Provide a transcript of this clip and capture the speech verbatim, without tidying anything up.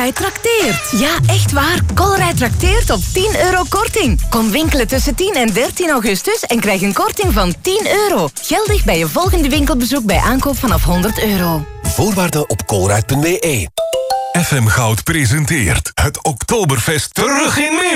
Colruyt trakteert. Ja, echt waar. Colruyt trakteert op tien euro korting. Kom winkelen tussen tien en dertien augustus en krijg een korting van tien euro. Geldig bij je volgende winkelbezoek bij aankoop vanaf honderd euro. Voorwaarden op colruyt punt b e. F M Goud presenteert het Oktoberfest terug in Meerburen.